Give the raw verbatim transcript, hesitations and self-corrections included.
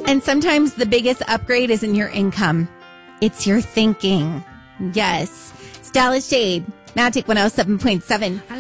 And sometimes the biggest upgrade isn't your income. It's your thinking. Yes. Style Shade, Magic one oh seven point seven.